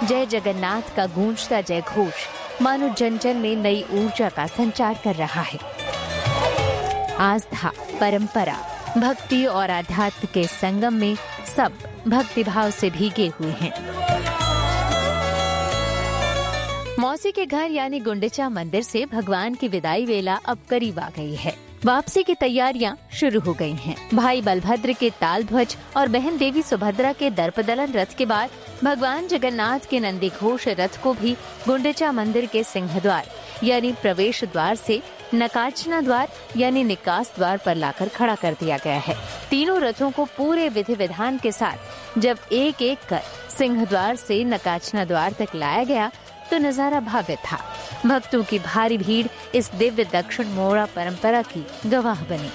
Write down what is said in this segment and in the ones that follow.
जय जगन्नाथ का गूंजता जय घोष मानो जन जन में नई ऊर्जा का संचार कर रहा है। आस्था, परंपरा, भक्ति और आध्यात्म के संगम में सब भक्तिभाव से भीगे हुए हैं। मौसी के घर यानी गुंडिचा मंदिर से भगवान की विदाई वेला अब करीब आ गई है। वापसी की तैयारियां शुरू हो गई हैं। भाई बलभद्र के ताल ध्वज और बहन देवी सुभद्रा के दर्पदलन रथ के बाद भगवान जगन्नाथ के नंदी घोष रथ को भी गुंडिचा मंदिर के सिंह द्वार यानी प्रवेश द्वार से नकाचना द्वार यानी निकास द्वार पर लाकर खड़ा कर दिया गया है। तीनों रथों को पूरे विधि विधान के साथ जब एक एक कर सिंह द्वार से नकाचना द्वार तक लाया गया तो नजारा भव्य था। भक्तों की भारी भीड़ इस दिव्य दक्षिण मोड़ा परंपरा की गवाह बनी।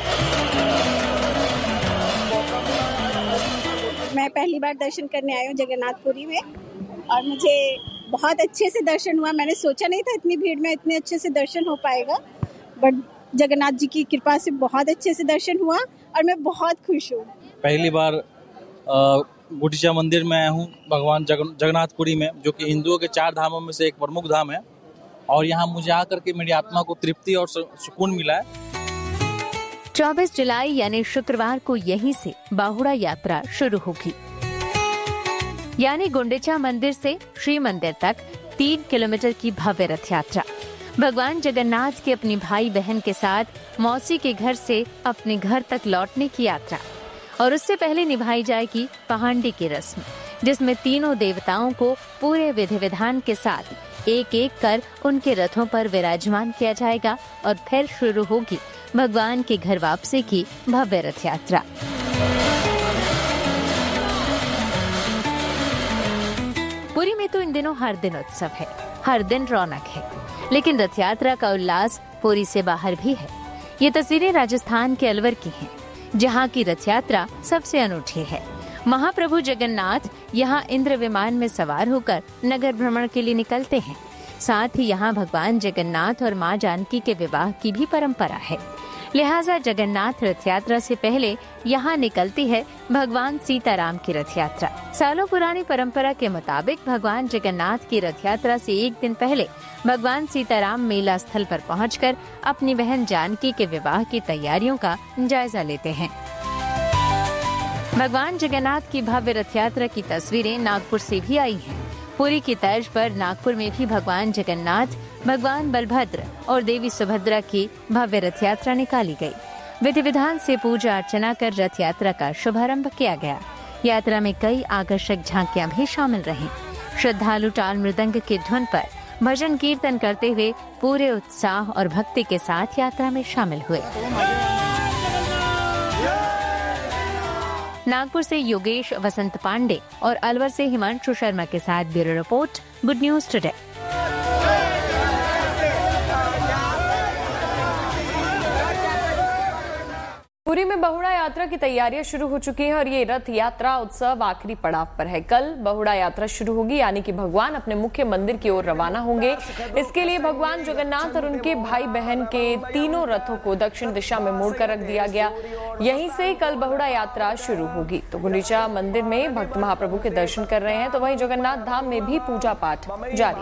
मैं पहली बार दर्शन करने आई हूँ जगन्नाथपुरी में और मुझे बहुत अच्छे से दर्शन हुआ। मैंने सोचा नहीं था इतनी भीड़ में इतने अच्छे से दर्शन हो पाएगा, बट जगन्नाथ जी की कृपा से बहुत अच्छे से दर्शन हुआ और मैं बहुत खुश हूँ। पहली बार गुंडिचा मंदिर में आया हूँ भगवान जगन्नाथपुरी में, जो कि हिंदुओं के 4 धामों में से एक प्रमुख धाम है और यहाँ मुझे आकर के मेरी आत्मा को तृप्ति और सुकून मिला है। 24 जुलाई यानी शुक्रवार को यहीं से बाहुड़ा यात्रा शुरू होगी, यानी गुंडिचा मंदिर से श्री मंदिर तक 3 किलोमीटर की भव्य रथ यात्रा। भगवान जगन्नाथ के अपनी भाई बहन के साथ मौसी के घर से अपने घर तक लौटने की यात्रा और उससे पहले निभाई जाएगी पहांडी की रस्म, जिसमें तीनों देवताओं को पूरे विधि विधान के साथ एक एक कर उनके रथों पर विराजमान किया जाएगा और फिर शुरू होगी भगवान के घर वापसी की भव्य रथ यात्रा। पुरी में तो इन दिनों हर दिन उत्सव है, हर दिन रौनक है, लेकिन रथ यात्रा का उल्लास पुरी से बाहर भी है। ये तस्वीरें राजस्थान के अलवर की हैं, जहाँ की रथ यात्रा सबसे अनूठी है। महाप्रभु जगन्नाथ यहाँ इंद्र विमान में सवार होकर नगर भ्रमण के लिए निकलते हैं। साथ ही यहाँ भगवान जगन्नाथ और माँ जानकी के विवाह की भी परंपरा है। लिहाजा जगन्नाथ रथ यात्रा से पहले यहाँ निकलती है भगवान सीताराम की रथ यात्रा। सालों पुरानी परंपरा के मुताबिक भगवान जगन्नाथ की रथ यात्रा से एक दिन पहले भगवान सीताराम मेला स्थल पर पहुंचकर अपनी बहन जानकी के विवाह की तैयारियों का जायजा लेते हैं। भगवान जगन्नाथ की भव्य रथ यात्रा की तस्वीरें नागपुर से भी आई हैं। पुरी की तर्ज पर नागपुर में भी भगवान जगन्नाथ, भगवान बलभद्र और देवी सुभद्रा की भव्य रथ यात्रा निकाली गई। विधि विधान से पूजा अर्चना कर रथ यात्रा का शुभारंभ किया गया। यात्रा में कई आकर्षक झांकियां भी शामिल रहीं। श्रद्धालु टाल मृदंग की धुन पर भजन कीर्तन करते हुए पूरे उत्साह और भक्ति के साथ यात्रा में शामिल हुए। नागपुर से योगेश वसंत पांडे और अलवर से हिमांशु शर्मा के साथ bureau report, good news today. Puri में बहुड़ा यात्रा की तैयारियां शुरू हो चुकी है और ये रथ यात्रा उत्सव आखिरी पड़ाव पर है। कल बहुड़ा यात्रा शुरू होगी, यानी कि भगवान अपने मुख्य मंदिर की ओर रवाना होंगे। इसके लिए भगवान जगन्नाथ और उनके भाई बहन के तीनों रथों को दक्षिण दिशा में मोड़कर रख दिया गया। यहीं से कल बहुड़ा यात्रा शुरू होगी। तो गुंडिचा मंदिर में भक्त महाप्रभु के दर्शन कर रहे हैं, तो वहीं जगन्नाथ धाम में भी पूजा पाठ जारी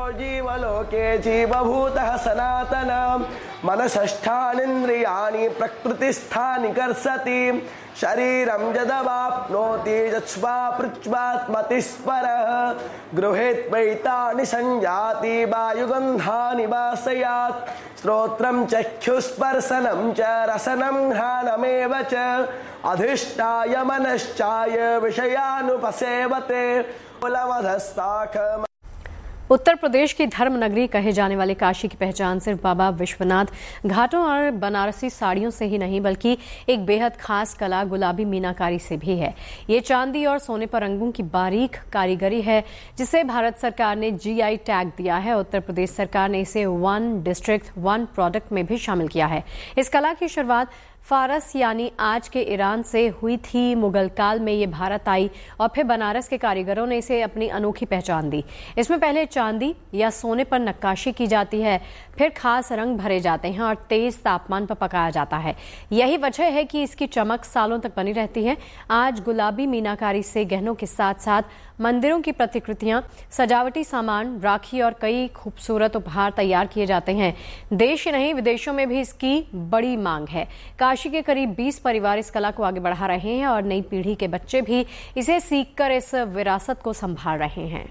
कर्षति शरीरं यदवाप्नोति यच्वा पृच्छ्वात्मतिस्परः गृहीत्वैतानि संजाति वायुगन्धानि वासयात् श्रोत्रं चक्षुस्पर्शनं च रसनं घ्राणमेव च अधिष्ठाय मनश्चाय विषयानुपसेवते कुलमधस्ताख। उत्तर प्रदेश की धर्म नगरी कहे जाने वाले काशी की पहचान सिर्फ बाबा विश्वनाथ घाटों और बनारसी साड़ियों से ही नहीं, बल्कि एक बेहद खास कला गुलाबी मीनाकारी से भी है। ये चांदी और सोने पर रंगों की बारीक कारीगरी है, जिसे भारत सरकार ने GI टैग दिया है। उत्तर प्रदेश सरकार ने इसे 1 डिस्ट्रिक्ट 1 प्रोडक्ट में भी शामिल किया है। इस कला की शुरुआत फारस यानी आज के ईरान से हुई थी। मुगल काल में ये भारत आई और फिर बनारस के कारीगरों ने इसे अपनी अनोखी पहचान दी। इसमें पहले चांदी या सोने पर नक्काशी की जाती है, फिर खास रंग भरे जाते हैं और तेज तापमान पर पकाया जाता है। यही वजह है कि इसकी चमक सालों तक बनी रहती है। आज गुलाबी मीनाकारी से गहनों के साथ साथ मंदिरों की प्रतिकृतियां, सजावटी सामान, राखी और कई खूबसूरत उपहार तैयार किए जाते हैं। देश ही नहीं विदेशों में भी इसकी बड़ी मांग है। काशी के करीब 20 परिवार इस कला को आगे बढ़ा रहे हैं और नई पीढ़ी के बच्चे भी इसे सीखकर इस विरासत को संभाल रहे हैं।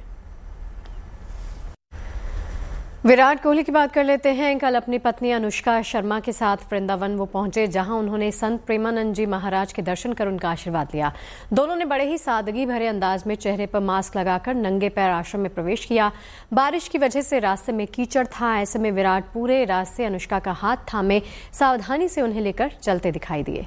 विराट कोहली की बात कर लेते हैं। कल अपनी पत्नी अनुष्का शर्मा के साथ वृंदावन वो पहुंचे, जहां उन्होंने संत प्रेमानंद जी महाराज के दर्शन कर उनका आशीर्वाद लिया। दोनों ने बड़े ही सादगी भरे अंदाज में चेहरे पर मास्क लगाकर नंगे पैर आश्रम में प्रवेश किया। बारिश की वजह से रास्ते में कीचड़ था। ऐसे में विराट पूरे रास्ते अनुष्का का हाथ थामे सावधानी से उन्हें लेकर चलते दिखाई दिए।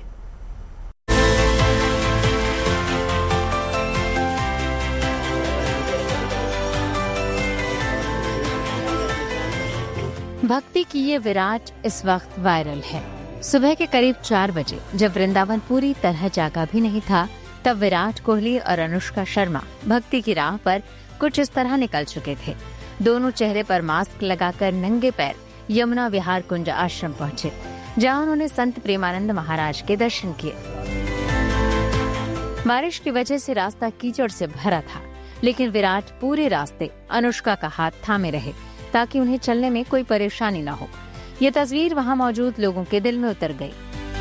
भक्ति की ये विराट इस वक्त वायरल है। सुबह के करीब 4 बजे जब वृंदावन पूरी तरह जागा भी नहीं था, तब विराट कोहली और अनुष्का शर्मा भक्ति की राह पर कुछ इस तरह निकल चुके थे। दोनों चेहरे पर मास्क लगाकर नंगे पैर यमुना विहार कुंज आश्रम पहुंचे, जहां उन्होंने संत प्रेमानंद महाराज के दर्शन किए। बारिश की वजह से रास्ता कीचड़ से भरा था, लेकिन विराट पूरे रास्ते अनुष्का का हाथ थामे रहे ताकि उन्हें चलने में कोई परेशानी न हो। ये तस्वीर वहां मौजूद लोगों के दिल में उतर गई।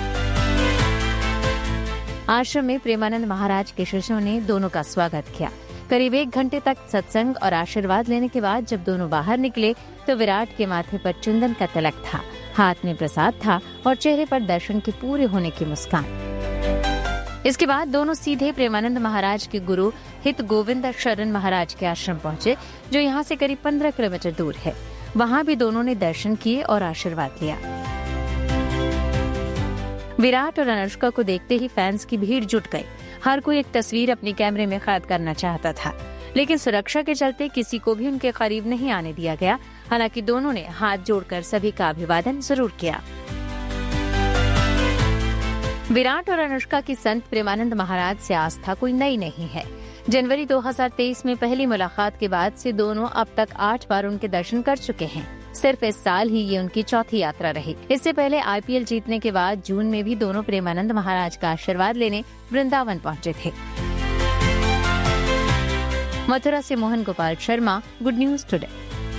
आश्रम में प्रेमानंद महाराज के शिष्यों ने दोनों का स्वागत किया। करीब 1 घंटे तक सत्संग और आशीर्वाद लेने के बाद जब दोनों बाहर निकले तो विराट के माथे पर चंदन का तिलक था, हाथ में प्रसाद था और चेहरे पर दर्शन के पूरे होने की मुस्कान। इसके बाद दोनों सीधे प्रेमानंद महाराज के गुरु हित गोविंद शरण महाराज के आश्रम पहुंचे, जो यहाँ से करीब 15 किलोमीटर दूर है। वहाँ भी दोनों ने दर्शन किए और आशीर्वाद लिया। विराट और अनुष्का को देखते ही फैंस की भीड़ जुट गई। हर कोई एक तस्वीर अपने कैमरे में कैद करना चाहता था, लेकिन सुरक्षा के चलते किसी को भी उनके करीब नहीं आने दिया गया। हालांकि दोनों ने हाथ जोड़कर सभी का अभिवादन जरूर किया। विराट और अनुष्का की संत प्रेमानंद महाराज से आस्था कोई नई नहीं है। जनवरी 2023 में पहली मुलाकात के बाद से दोनों अब तक 8 बार उनके दर्शन कर चुके हैं। सिर्फ इस साल ही ये उनकी चौथी यात्रा रही। इससे पहले IPL जीतने के बाद जून में भी दोनों प्रेमानंद महाराज का आशीर्वाद लेने वृंदावन पहुंचे थे। मथुरा से Mohan Gopal Sharma, good news today.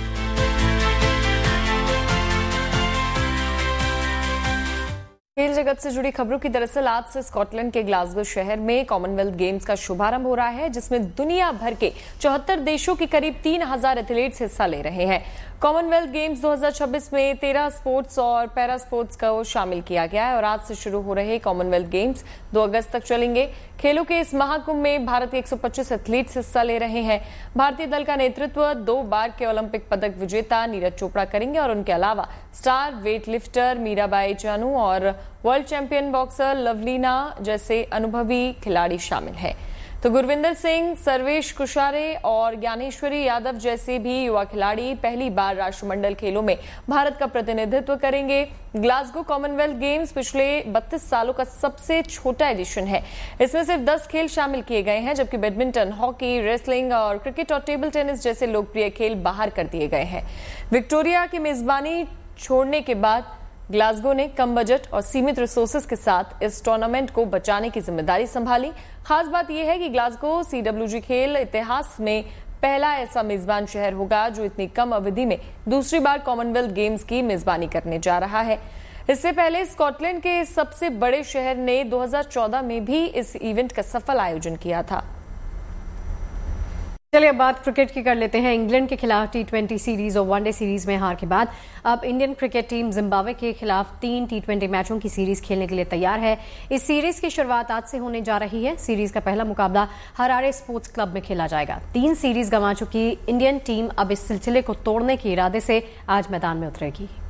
खेल जगत से जुड़ी खबरों की दरअसल आज से स्कॉटलैंड के ग्लासगो शहर में कॉमनवेल्थ गेम्स का शुभारंभ हो रहा है, जिसमें दुनिया भर के 74 देशों के करीब 3000 एथलीट्स हिस्सा ले रहे हैं। कॉमनवेल्थ गेम्स 2026 में 13 स्पोर्ट्स और पैरा स्पोर्ट्स को शामिल किया गया है और आज से शुरू हो रहे कॉमनवेल्थ गेम्स 2 अगस्त तक चलेंगे। खेलों के इस महाकुंभ में भारत के 125 एथलीट्स हिस्सा ले रहे हैं। भारतीय दल का नेतृत्व 2 बार के ओलंपिक पदक विजेता नीरज चोपड़ा करेंगे और उनके अलावा star weight lifter Mirabai Chanu और वर्ल्ड चैंपियन बॉक्सर लवलीना जैसे अनुभवी खिलाड़ी शामिल हैं। तो गुरविंदर सिंह, सर्वेश कुशारे और ज्ञानेश्वरी यादव जैसे भी युवा खिलाड़ी पहली बार राष्ट्रमंडल खेलों में भारत का प्रतिनिधित्व करेंगे। ग्लासगो कॉमनवेल्थ गेम्स पिछले 32 सालों का सबसे छोटा एडिशन है। इसमें सिर्फ 10 खेल शामिल किए गए हैं, जबकि बैडमिंटन, हॉकी, रेसलिंग और क्रिकेट और टेबल टेनिस जैसे लोकप्रिय खेल बाहर कर दिए गए हैं। विक्टोरिया की मेजबानी छोड़ने के बाद ग्लासगो ने कम बजट और सीमित रिसोर्सेज के साथ इस टूर्नामेंट को बचाने की जिम्मेदारी संभाली। खास बात यह है कि ग्लासगो CWG खेल इतिहास में पहला ऐसा मेजबान शहर होगा जो इतनी कम अवधि में दूसरी बार कॉमनवेल्थ गेम्स की मेजबानी करने जा रहा है। इससे पहले स्कॉटलैंड के सबसे बड़े शहर ने 2014 में भी इस इवेंट का सफल आयोजन किया था। चलिए अब बात क्रिकेट की कर लेते हैं। इंग्लैंड के खिलाफ T20 सीरीज और वनडे सीरीज में हार के बाद अब इंडियन क्रिकेट टीम जिम्बाब्वे के खिलाफ 3 T20 मैचों की सीरीज खेलने के लिए तैयार है। इस सीरीज की शुरुआत आज से होने जा रही है। सीरीज का पहला मुकाबला हरारे स्पोर्ट्स क्लब में खेला जाएगा। 3 सीरीज गंवा चुकी इंडियन टीम अब इस सिलसिले को तोड़ने के इरादे से आज मैदान में उतरेगी।